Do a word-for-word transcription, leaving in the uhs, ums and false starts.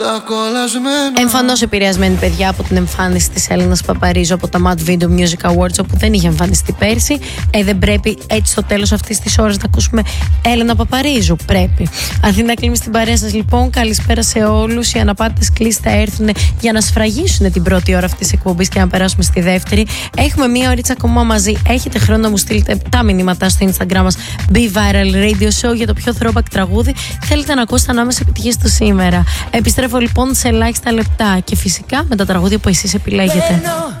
Εμφανώς επηρεασμένη, παιδιά, από την εμφάνιση της Έλληνας Παπαρίζου από τα Mad Video Music Awards, όπου δεν είχε εμφανιστεί πέρσι. Ε, δεν πρέπει έτσι στο τέλος αυτής της ώρας να ακούσουμε Έλενα Παπαρίζου? Πρέπει. Αθήνα Κλίμη στην παρέα σας, λοιπόν. Καλησπέρα σε όλους. Οι αναπάτητες κλήσεις θα έρθουν για να σφραγίσουν την πρώτη ώρα αυτής της εκπομπής και να περάσουμε στη δεύτερη. Έχουμε μία ωρίτσα ακόμα μαζί. Έχετε χρόνο να μου στείλετε επτά μηνύματα στο Instagram μας Be Viral Radio Show για το πιο throwback τραγούδι θέλετε να ακούσετε ανάμεσα επιτυχίες του σήμερα. Επιστρέφω λοιπόν σε ελάχιστα λεπτά και φυσικά με τα τραγούδια που εσείς επιλέγετε.